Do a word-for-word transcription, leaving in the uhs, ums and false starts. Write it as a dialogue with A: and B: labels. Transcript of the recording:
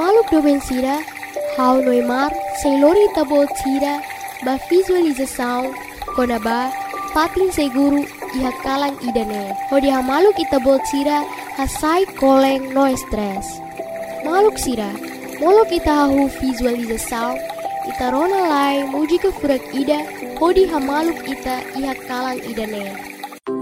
A: hamaluk doben sira, hau noimar, selori tabot sira, ba visualização, konaba, patin seguru, iha kalang idane. Hodi hamaluk itabot sira, hasai koleng no stress. Maluk sira, molok ita hahu visualização, ita rona lai muji ke furak ida, hodi hamaluk ita iha kalang idane.